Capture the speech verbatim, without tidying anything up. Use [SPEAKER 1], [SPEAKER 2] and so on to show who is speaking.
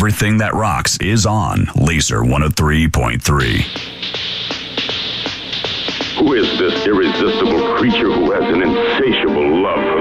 [SPEAKER 1] everything that rocks is on Laser one oh three point three.
[SPEAKER 2] Who is this irresistible creature who has an insatiable love for